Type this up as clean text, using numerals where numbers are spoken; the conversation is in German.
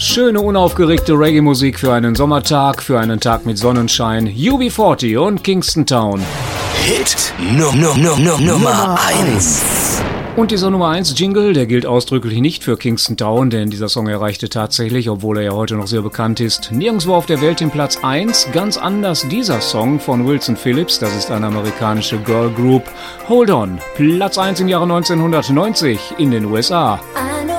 Schöne, unaufgeregte Reggae-Musik für einen Sommertag, für einen Tag mit Sonnenschein. UB40 und Kingston Town. Hit Nummer 1. Und dieser Nummer 1 Jingle, der gilt ausdrücklich nicht für Kingston Town, denn dieser Song erreichte tatsächlich, obwohl er ja heute noch sehr bekannt ist, nirgendwo auf der Welt den Platz 1. Ganz anders dieser Song von Wilson Phillips, das ist eine amerikanische Girl Group. Hold On, Platz 1 im Jahre 1990 in den USA.